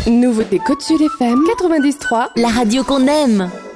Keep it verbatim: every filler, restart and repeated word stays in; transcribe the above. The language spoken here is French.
Nouveauté Côte Sud F M quatre-vingt-dix point trois, la radio qu'on aime.